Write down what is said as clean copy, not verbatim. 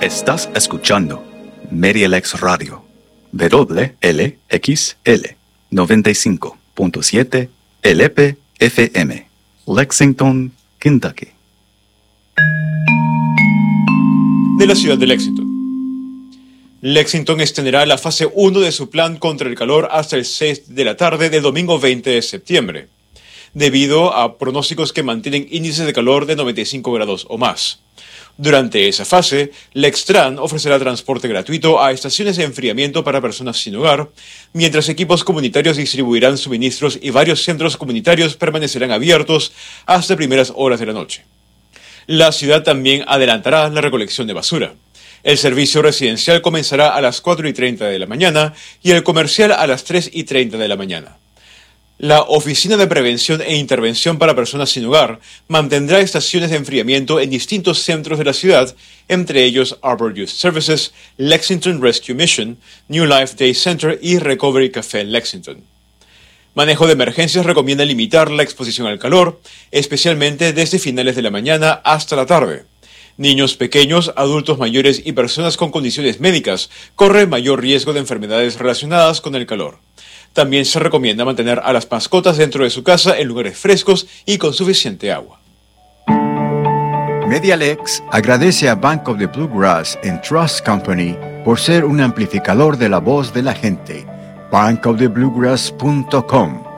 Estás escuchando MediaLex Radio, WLXL 95.7 LP FM, Lexington, Kentucky. De la ciudad de Lexington. Lexington extenderá la fase 1 de su plan contra el calor hasta el 6 de la tarde del domingo 20 de septiembre, debido a pronósticos que mantienen índices de calor de 95 grados o más. Durante esa fase, LexTran ofrecerá transporte gratuito a estaciones de enfriamiento para personas sin hogar, mientras equipos comunitarios distribuirán suministros y varios centros comunitarios permanecerán abiertos hasta primeras horas de la noche. La ciudad también adelantará la recolección de basura. El servicio residencial comenzará a las 4:30 de la mañana y el comercial a las 3:30 de la mañana. La Oficina de Prevención e Intervención para Personas Sin Hogar mantendrá estaciones de enfriamiento en distintos centros de la ciudad, entre ellos Arbor Youth Services, Lexington Rescue Mission, New Life Day Center y Recovery Café Lexington. Manejo de Emergencias recomienda limitar la exposición al calor, especialmente desde finales de la mañana hasta la tarde. Niños pequeños, adultos mayores y personas con condiciones médicas corren mayor riesgo de enfermedades relacionadas con el calor. También se recomienda mantener a las mascotas dentro de su casa en lugares frescos y con suficiente agua. MediaLex agradece a Bank of the Bluegrass and Trust Company por ser un amplificador de la voz de la gente. bankofthebluegrass.com